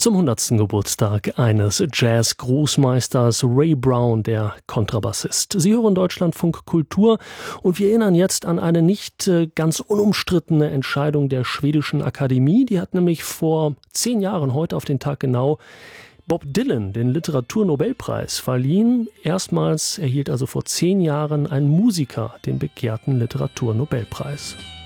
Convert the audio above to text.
Zum 100. Geburtstag eines Jazz-Großmeisters, Ray Brown, der Kontrabassist. Sie hören Deutschlandfunk Kultur und wir erinnern jetzt an eine nicht ganz unumstrittene Entscheidung der schwedischen Akademie. Die hat nämlich vor 10 Jahren, heute auf den Tag genau, Bob Dylan den Literaturnobelpreis verliehen. Erstmals erhielt also vor 10 Jahren ein Musiker den begehrten Literaturnobelpreis.